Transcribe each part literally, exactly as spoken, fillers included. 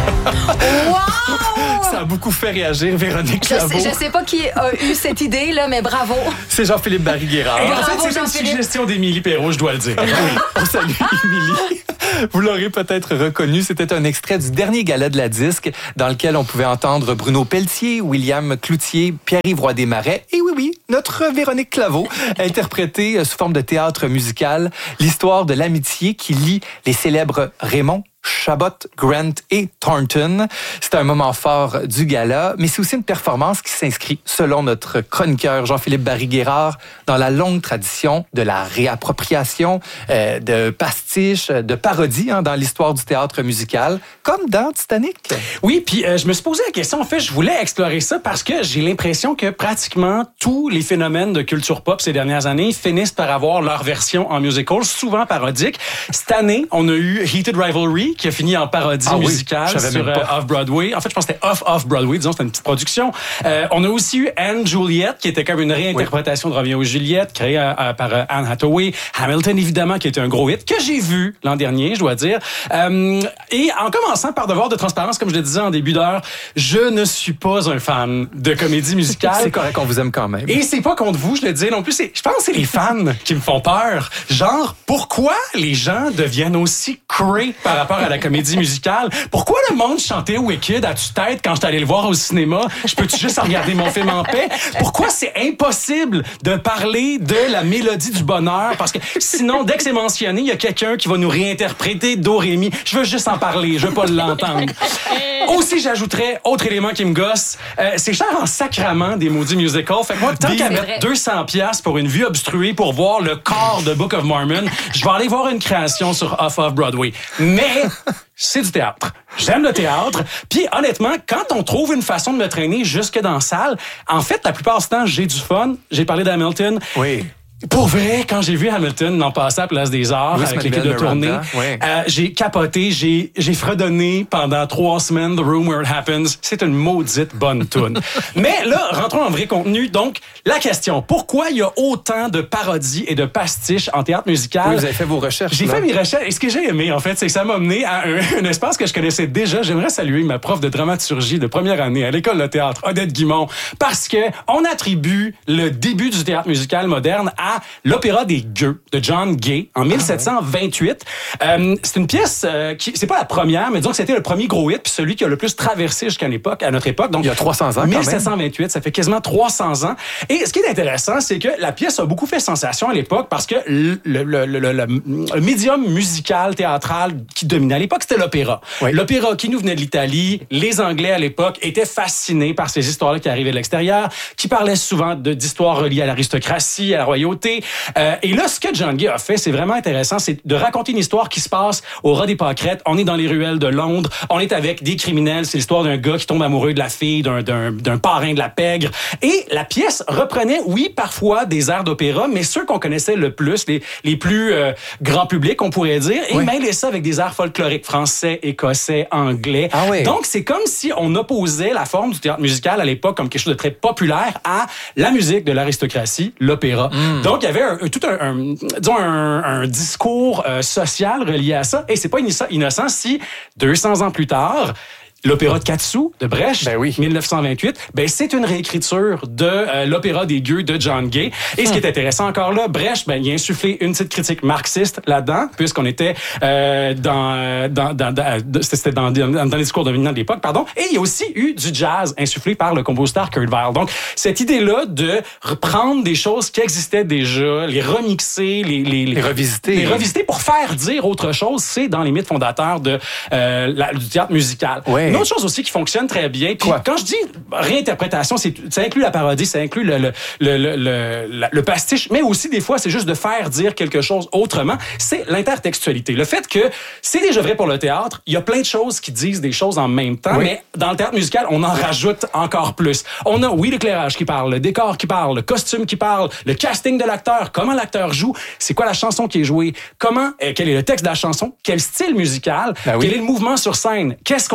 Wow! Ça a beaucoup fait réagir Véronique Je Claveau. sais, je sais pas qui a eu cette idée, là, mais bravo. C'est Jean-Philippe Barry-Guerrard. Et en Bravo, fait, c'est une Jean-Philippe. suggestion d'Émilie Perrault, je dois le dire. Oui, on salue Émilie. Vous l'aurez peut-être reconnu, c'était un extrait du dernier gala de la disque dans lequel on pouvait entendre Bruno Pelletier, William Cloutier, Pierre-Yves Roy Desmarais et oui, oui, notre Véronique Claveau, interpréter sous forme de théâtre musical l'histoire de l'amitié qui lie les célèbres Raymond, Chabot, Grant et Thornton. C'est un moment fort du gala, mais c'est aussi une performance qui s'inscrit, selon notre chroniqueur Jean-Philippe Barry-Guerrard, dans la longue tradition de la réappropriation, euh, de pastiches, de parodies hein, dans l'histoire du théâtre musical, comme dans Titanic. Oui, puis euh, je me suis posé la question, en fait, je voulais explorer ça parce que j'ai l'impression que pratiquement tous les phénomènes de culture pop ces dernières années finissent par avoir leur version en musical, souvent parodique. Cette année, on a eu Heated Rivalry, qui a fini en parodie ah oui, musicale sur euh, Off-Broadway. En fait, je pense que c'était Off-Off-Broadway, disons, c'était une petite production. Euh, on a aussi eu Anne Juliet, qui était comme une réinterprétation oui. de Roméo et Juliette, créée euh, par euh, Anne Hathaway. Hamilton, évidemment, qui était un gros hit, que j'ai vu l'an dernier, je dois dire. Euh, et en commençant par devoir de transparence, comme je le disais en début d'heure, je ne suis pas un fan de comédie musicale. C'est correct, on vous aime quand même. Et c'est pas contre vous, je le disais non plus. C'est, je pense que c'est les fans qui me font peur. Genre, pourquoi les gens deviennent aussi cray par rapport à la comédie musicale? Pourquoi le monde chantait Wicked à tue-tête quand j'étais allé le voir au cinéma? Je peux-tu juste regarder mon film en paix? Pourquoi c'est impossible de parler de la mélodie du bonheur? Parce que sinon, dès que c'est mentionné, il y a quelqu'un qui va nous réinterpréter Do, Ré, Mi. Je veux juste en parler, je veux pas l'entendre. Aussi, j'ajouterais, autre élément qui me gosse, euh, c'est cher en sacrament des maudits musicals. Fait que moi, tant qu'à mettre deux cents piastres pour une vue obstruée pour voir le corps de Book of Mormon, je vais aller voir une création sur Off-Off-Broadway. Mais c'est du théâtre. J'aime le théâtre. Puis honnêtement, quand on trouve une façon de me traîner jusque dans la salle, en fait, la plupart du temps, j'ai du fun. J'ai parlé d'Hamilton. Oui. Pour vrai, quand j'ai vu Hamilton l'an passé à Place des Arts Louis avec l'équipe de tournée, oui. euh, j'ai capoté, j'ai, j'ai fredonné pendant trois semaines The Room Where It Happens. C'est une maudite bonne toune. Mais là, rentrons en vrai contenu. Donc, la question, pourquoi il y a autant de parodies et de pastiches en théâtre musical? Oui, vous avez fait vos recherches. J'ai là. fait mes recherches. Et ce que j'ai aimé, en fait, c'est que ça m'a mené à un, un espace que je connaissais déjà. J'aimerais saluer ma prof de dramaturgie de première année à l'école de théâtre, Odette Guimond, parce que on attribue le début du théâtre musical moderne à l'opéra des Gueux de John Gay en dix-sept cent vingt-huit. Ah ouais. euh, c'est une pièce euh, qui, c'est pas la première, mais disons que c'était le premier gros hit puis celui qui a le plus traversé jusqu'à l'époque, à notre époque. Donc, il y a trois cents ans quand même. dix-sept cent vingt-huit, ça fait quasiment trois cents ans. Et ce qui est intéressant, c'est que la pièce a beaucoup fait sensation à l'époque parce que le, le, le, le, le, le médium musical, théâtral qui dominait à l'époque, c'était l'opéra. Oui. L'opéra qui nous venait de l'Italie, les Anglais à l'époque étaient fascinés par ces histoires-là qui arrivaient de l'extérieur, qui parlaient souvent de, d'histoires reliées à l'aristocratie, à la royauté. Euh, et là, ce que John Gay a fait, c'est vraiment intéressant, c'est de raconter une histoire qui se passe au Raz des Pâquerettes. On est dans les ruelles de Londres, on est avec des criminels, c'est l'histoire d'un gars qui tombe amoureux de la fille, d'un, d'un, d'un parrain de la pègre. Et la pièce reprenait, oui, parfois des airs d'opéra, mais ceux qu'on connaissait le plus, les, les plus euh, grand public, on pourrait dire, et oui. mêler ça avec des airs folkloriques français, écossais, anglais. Ah oui. Donc, c'est comme si on opposait la forme du théâtre musical à l'époque comme quelque chose de très populaire à la musique de l'aristocratie, l'opéra. Mm. Donc, il y avait un, tout un, un, disons un, un discours euh, social relié à ça. Et c'est pas innocent si, deux cents ans plus tard, l'opéra de Katsu de Brecht, ben oui. dix-neuf cent vingt-huit, ben c'est une réécriture de euh, l'opéra des Gueux de John Gay. Et hum. ce qui est intéressant encore là, Brecht, ben il a insufflé une petite critique marxiste là-dedans, puisqu'on était euh, dans, dans, dans, dans c'était dans, dans, dans les discours dominants de l'époque, pardon. Et il y a aussi eu du jazz insufflé par le compositeur Kurt Weill. Donc cette idée-là de reprendre des choses qui existaient déjà, les remixer, les, les, les, les revisiter, les revisiter pour faire dire autre chose, c'est dans les mythes fondateurs de euh, la, du théâtre musical. Ouais. Une autre chose aussi qui fonctionne très bien, puis quand je dis réinterprétation, c'est, ça inclut la parodie, ça inclut le, le, le, le, le, le pastiche, mais aussi des fois, c'est juste de faire dire quelque chose autrement, c'est l'intertextualité. Le fait que c'est déjà vrai pour le théâtre, il y a plein de choses qui disent des choses en même temps, oui. mais dans le théâtre musical, on en rajoute encore plus. On a, oui, l'éclairage qui parle, le décor qui parle, le costume qui parle, le casting de l'acteur, comment l'acteur joue, c'est quoi la chanson qui est jouée, comment, euh, quel est le texte de la chanson, quel style musical, ben oui. quel est le mouvement sur scène, qu'est-ce qu'on danse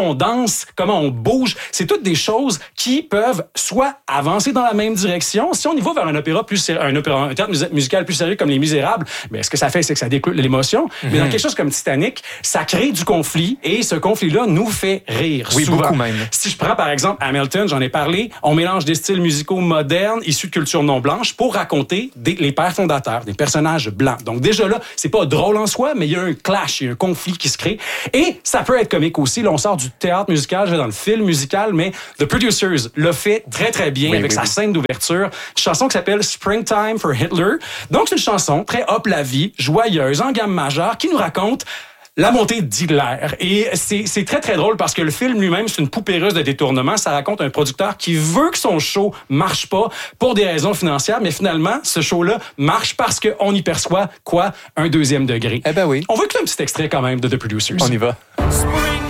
danse, comment on bouge. C'est toutes des choses qui peuvent soit avancer dans la même direction. Si on y va vers un opéra plus sérieux, un, opéra, un théâtre musical plus sérieux comme Les Misérables, bien, ce que ça fait, c'est que ça déclenche l'émotion. Mm-hmm. Mais dans quelque chose comme Titanic, ça crée du conflit et ce conflit-là nous fait rire. Oui, souvent. beaucoup même. Si je prends par exemple Hamilton, j'en ai parlé, on mélange des styles musicaux modernes issus de culture non blanche pour raconter des, les pères fondateurs, des personnages blancs. Donc déjà là, c'est pas drôle en soi, mais il y a un clash, il y a un conflit qui se crée. Et ça peut être comique aussi. Là, on sort du théâtre musical, je vais dans le film musical, mais The Producers le fait très très bien oui, avec oui, sa oui. scène d'ouverture. Une chanson qui s'appelle Springtime for Hitler. Donc c'est une chanson très hop la vie, joyeuse, en gamme majeure, qui nous raconte la montée d'Hitler. Et c'est, c'est très, très drôle parce que le film lui-même, c'est une poupée russe de détournement. Ça raconte un producteur qui veut que son show marche pas pour des raisons financières, mais finalement, ce show-là marche parce qu'on y perçoit, quoi, un deuxième degré. Eh ben oui. On va écouter un petit extrait quand même de The Producers. On y va.